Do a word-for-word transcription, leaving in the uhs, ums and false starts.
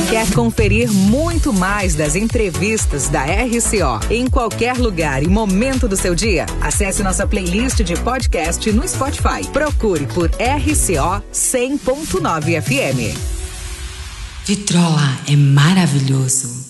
Quer conferir muito mais das entrevistas da R C O em qualquer lugar e momento do seu dia? Acesse nossa playlist de podcast no Spotify. Procure por R C O cem ponto nove F M. Vitrola é maravilhoso.